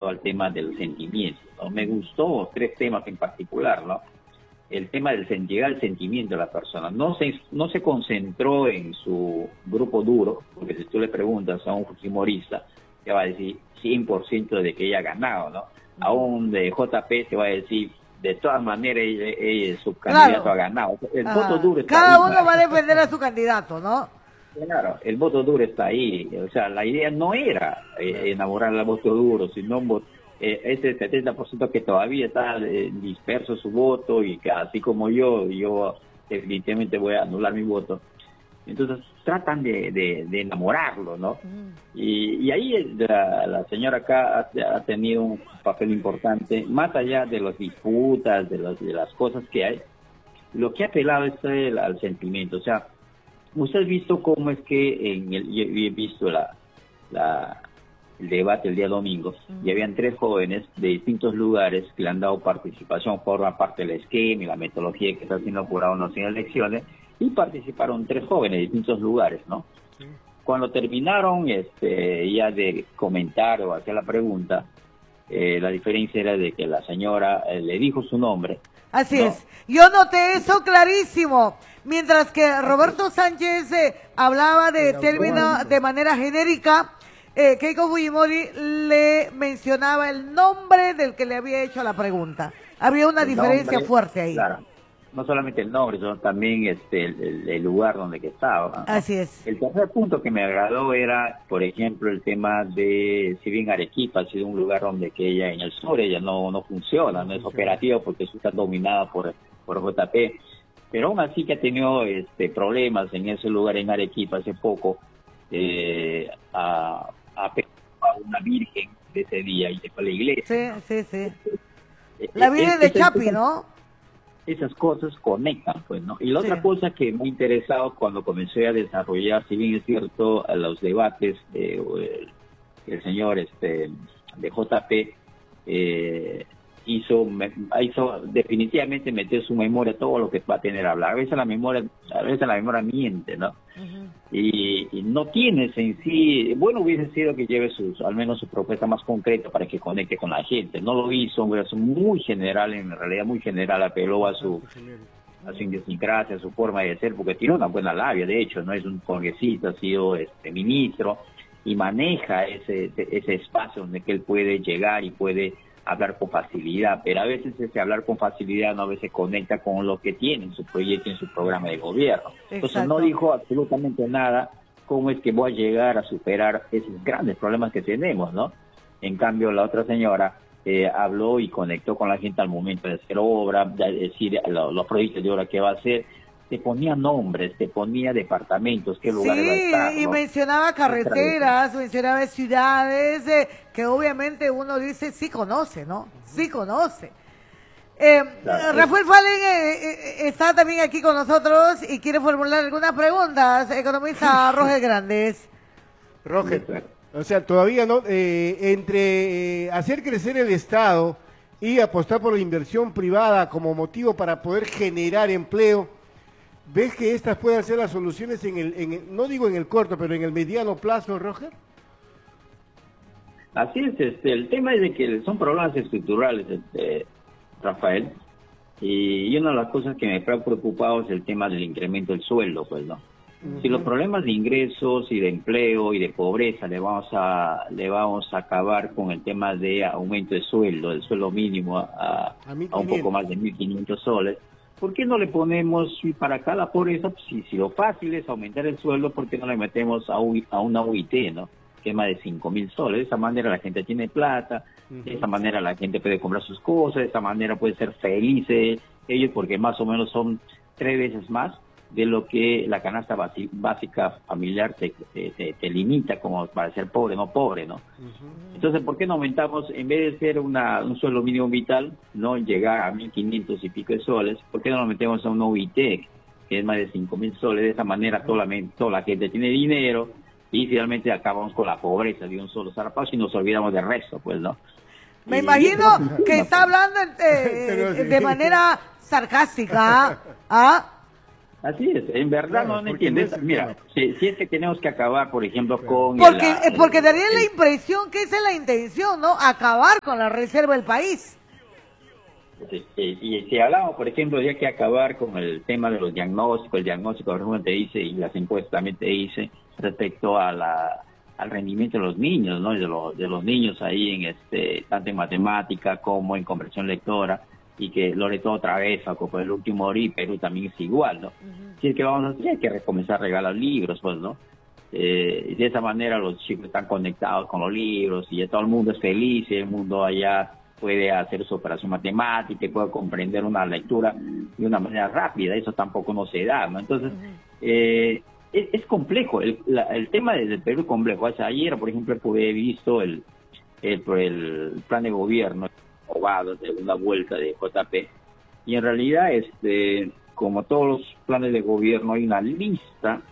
al tema del sentimiento, ¿no? Me gustó 3 temas en particular, ¿no? El tema del llegar al sentimiento de la persona. No se concentró en su grupo duro, porque si tú le preguntas a un fujimorista, te va a decir 100% de que ella ha ganado, ¿no? A un de JP te va a decir, de todas maneras, su candidato ha ganado. El voto duro está cada ahí, uno va a defender a su candidato, ¿no? Claro, el voto duro está ahí. O sea, la idea no era enamorar al voto duro, sino ese 70% que todavía está disperso su voto y que así como yo definitivamente voy a anular mi voto. Entonces tratan de enamorarlo, ¿no? Y ahí la señora acá ha tenido un papel importante, más allá de las disputas, de las cosas que hay. Lo que ha apelado es al sentimiento. O sea, usted ha visto cómo es que yo he visto el debate el día domingo, y habían 3 jóvenes de distintos lugares que le han dado participación, forman parte del esquema y la metodología que está haciendo por ahora en elecciones, y participaron 3 jóvenes de distintos lugares, ¿no? Sí. Cuando terminaron ya de comentar o hacer la pregunta, la diferencia era de que la señora le dijo su nombre. Así es. Yo noté eso clarísimo. Mientras que Roberto Sánchez hablaba de términos de manera genérica, Keiko Fujimori le mencionaba el nombre del que le había hecho la pregunta. Había una diferencia fuerte ahí. Claro. No solamente el nombre, sino también el lugar donde que estaba, ¿no? Así es. El tercer punto que me agradó era, por ejemplo, el tema de, si bien Arequipa ha sido un lugar donde que ella en el sur, ella no funciona, no es operativa porque está dominada por JP, pero aún así que ha tenido problemas en ese lugar en Arequipa hace poco, a una virgen de ese día y se fue a la iglesia. Sí. La virgen de Chapi, ¿no? Esas cosas conectan, pues, ¿no? Y la otra cosa que me ha interesado cuando comencé a desarrollar, si bien es cierto, los debates el señor de JP hizo definitivamente meter su memoria todo lo que va a tener a hablar. A veces la memoria miente, ¿no? Y no tienes en sí, bueno hubiese sido que lleve al menos su propuesta más concreta para que conecte con la gente. No lo hizo, es muy general, en realidad muy general, apeló a su idiosincrasia, a su forma de ser, porque tiene una buena labia, de hecho, no es un congresista, ha sido ministro y maneja ese espacio donde que él puede llegar y puede hablar con facilidad, pero a veces ese hablar con facilidad no a veces conecta con lo que tiene en su proyecto, en su programa de gobierno. Entonces no dijo absolutamente nada cómo es que voy a llegar a superar esos grandes problemas que tenemos, ¿no? En cambio, la otra señora habló y conectó con la gente al momento de hacer obra, de decir los proyectos de obra que va a hacer, te ponía nombres, te ponía departamentos, qué lugares va a estar, ¿no? Y mencionaba carreteras, mencionaba ciudades, que obviamente uno dice, sí conoce, ¿no? Sí conoce. Rafael Fallen está también aquí con nosotros y quiere formular algunas preguntas. Economista Roger Grandes. Roger, o sea, todavía no, entre hacer crecer el Estado y apostar por la inversión privada como motivo para poder generar empleo, ¿ves que estas pueden ser las soluciones no digo en el corto, pero en el mediano plazo, Roger? Así es, el tema es de que son problemas estructurales, Rafael, y una de las cosas que me ha preocupado es el tema del incremento del sueldo, pues, ¿no? Si los problemas de ingresos y de empleo y de pobreza le vamos a acabar con el tema de aumento de sueldo, del sueldo mínimo a un poco más de 1.500 soles, ¿por qué no le ponemos para acá la pobreza? Pues, si lo fácil es aumentar el sueldo, ¿por qué no le metemos a una UIT, ¿no? Que es más de 5.000 soles? De esa manera la gente tiene plata, de esa manera la gente puede comprar sus cosas, de esa manera pueden ser felices ellos, porque más o menos son 3 veces más de lo que la canasta básica familiar te limita como para ser pobre, no pobre, ¿no? Entonces, ¿por qué no aumentamos, en vez de ser un sueldo mínimo vital, no llegar a 1.500 y pico de soles, ¿por qué no lo metemos a un OIT, que es más de 5.000 soles? De esa manera toda la gente tiene dinero y finalmente acabamos con la pobreza de un solo zarpazo y nos olvidamos del resto, pues, ¿no? Me imagino que está hablando de manera sarcástica, ¿ah? Así es, en verdad Claro, no porque entiendes. no es el Mira, si es que tenemos que acabar, por ejemplo, con... Porque daría la impresión que esa es la intención, ¿no? Acabar con la reserva del país. Y si hablamos, por ejemplo, ya que acabar con el tema de los diagnósticos, el diagnóstico, por ejemplo, te dice, y las encuestas también te dice, respecto a al rendimiento de los niños, ¿no? De los niños ahí en tanto en matemática como en comprensión lectora, y que Loreto otra vez sacó por el último hora y Perú también es igual, ¿no? Si es que vamos a hacer, hay que recomenzar a regalar libros, pues, ¿no? Y de esa manera los chicos están conectados con los libros y ya todo el mundo es feliz y el mundo allá puede hacer su operación matemática y puede comprender una lectura de una manera rápida. Eso tampoco no se da, ¿no? Entonces, es complejo. El tema del Perú es complejo. O sea, ayer, por ejemplo, he visto el plan de gobierno aprobado de una vuelta de JP, y en realidad, como todos los planes de gobierno, hay una lista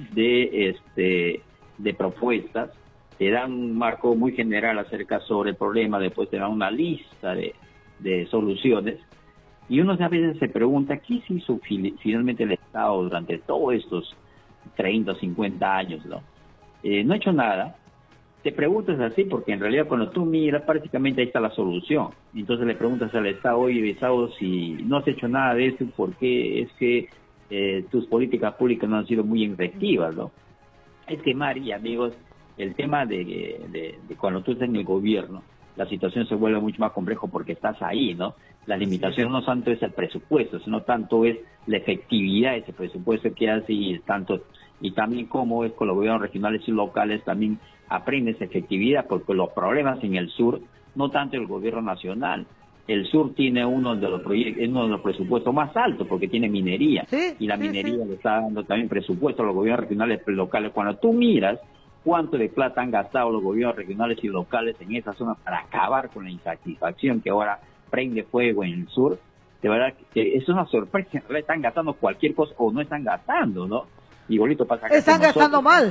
de propuestas. Te dan un marco muy general acerca sobre el problema, después te dan una lista de soluciones, y uno a veces se pregunta, ¿qué se hizo finalmente el Estado durante todos estos 30 o 50 años, ¿no? No ha hecho nada. Te preguntas así porque en realidad cuando tú miras prácticamente ahí está la solución. Entonces le preguntas al Estado, oye, Estado, si no has hecho nada de esto, ¿por qué es que tus políticas públicas no han sido muy efectivas, ¿no? Es que, Mari, amigos, el tema de cuando tú estás en el gobierno, la situación se vuelve mucho más complejo porque estás ahí, ¿no? La limitación no tanto es el presupuesto, sino tanto es la efectividad de ese presupuesto que hace y también cómo es con los gobiernos regionales y locales también aprende esa efectividad, porque los problemas en el sur, no tanto el gobierno nacional, el sur tiene uno de los presupuestos más altos porque tiene minería, y la minería le está dando también presupuesto a los gobiernos regionales y locales. Cuando tú miras cuánto de plata han gastado los gobiernos regionales y locales en esa zona para acabar con la insatisfacción que ahora prende fuego en el sur, de verdad que es una sorpresa. En realidad están gastando cualquier cosa o no están gastando, ¿no? Igualito pasa acá. Están gastando mal.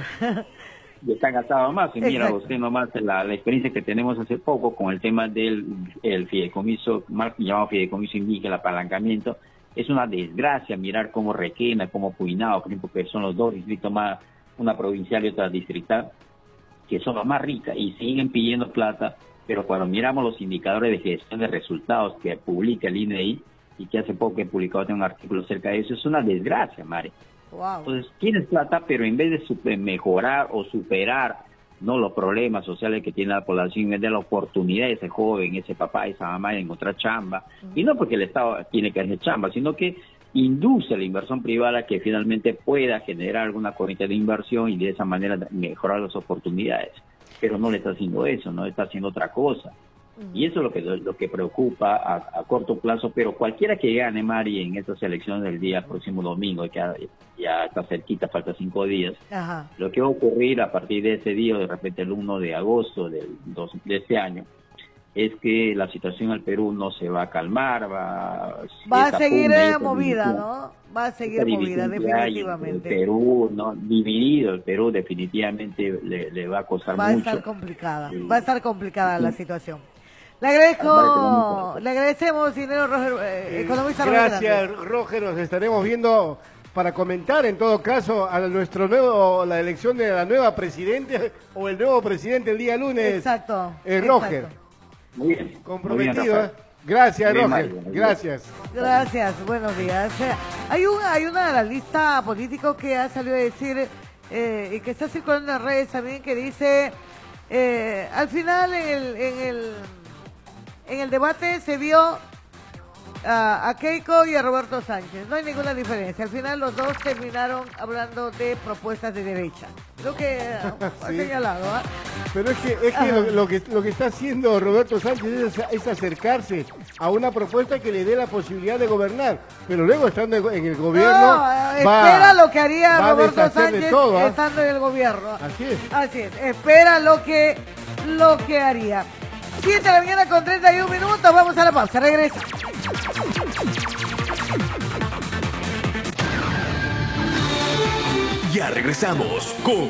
Y están gastando más. Y mira usted nomás la experiencia que tenemos hace poco con el tema del fideicomiso, mal llamado fideicomiso indígena, el apalancamiento. Es una desgracia mirar cómo Requena, cómo Puinao, por ejemplo, que son los dos distritos más, una provincial y otra distrital, que son las más ricas y siguen pidiendo plata, pero cuando miramos los indicadores de gestión de resultados que publica el INEI, y que hace poco he publicado un artículo acerca de eso, es una desgracia, Mari. Wow. Entonces tienes plata, pero en vez de mejorar o superar no los problemas sociales que tiene la población, en vez de la oportunidad de ese joven, ese papá, esa mamá de encontrar chamba, y no porque el Estado tiene que hacer chamba, sino que induce a la inversión privada que finalmente pueda generar alguna corriente de inversión y de esa manera mejorar las oportunidades. Pero no le está haciendo eso, no está haciendo otra cosa. Y eso es lo que preocupa a corto plazo, pero cualquiera que gane, Mari, en estas elecciones del día próximo domingo, que ya está cerquita, falta 5 días, lo que va a ocurrir a partir de ese día, de repente el 1 de agosto de este año, es que la situación en el Perú no se va a calmar, va a seguir movida, ¿no? Va a seguir movida, definitivamente. El Perú, ¿no? Dividido, el Perú definitivamente le va a costar mucho. Va a estar complicada, va a estar complicada la situación. Le agradecemos, ingeniero Roger, economista. Gracias, Roger, nos estaremos viendo para comentar en todo caso a la elección de la nueva presidente o el nuevo presidente el día lunes. Exacto. Roger. Muy bien. Comprometido. Muy bien, gracias, bien, Roger. Gracias. Gracias, buenos días. Hay una analista político que ha salido a decir y que está circulando en las redes también, que dice al final en el debate se vio a Keiko y a Roberto Sánchez. No hay ninguna diferencia. Al final los dos terminaron hablando de propuestas de derecha. Lo que ha señalado. Pero es que lo que está haciendo Roberto Sánchez es acercarse a una propuesta que le dé la posibilidad de gobernar. Pero luego estando en el gobierno espera lo que haría Roberto Sánchez estando en el gobierno. Así es. Espera lo que haría. 7 de la mañana con 31 minutos, vamos a la pausa, regresa. Ya regresamos con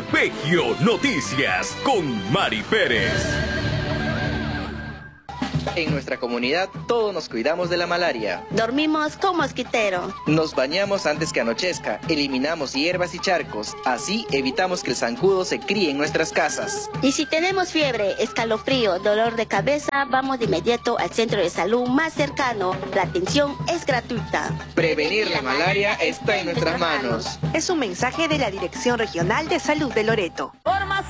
Arpegio Noticias con Mari Pérez. En nuestra comunidad todos nos cuidamos de la malaria. Dormimos con mosquitero. Nos bañamos antes que anochezca, eliminamos hierbas y charcos, así evitamos que el zancudo se críe en nuestras casas. Y si tenemos fiebre, escalofrío, dolor de cabeza, vamos de inmediato al centro de salud más cercano. La atención es gratuita. Prevenir la malaria está en nuestras manos. Es un mensaje de la Dirección Regional de Salud de Loreto.